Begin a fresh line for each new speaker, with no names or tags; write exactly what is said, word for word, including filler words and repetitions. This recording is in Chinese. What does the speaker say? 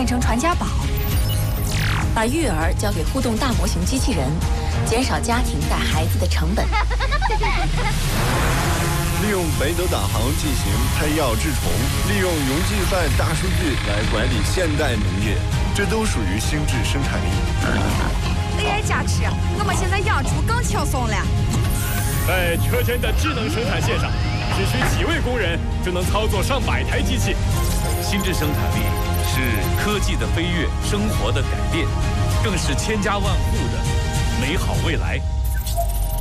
变成传家宝。把育儿交给互动大模型机器人，减少家庭带孩子的成本。
利用北斗导航进行喷药治虫，利用云计算大数据来管理现代农业，这都属于心智生产力。
A I 加持，我们现在养猪更轻松了。
在车间的智能生产线上，只需几位工人就能操作上百台机器。
心智生产力是科技的飞跃，生活的改变，更是千家万户的美好未来。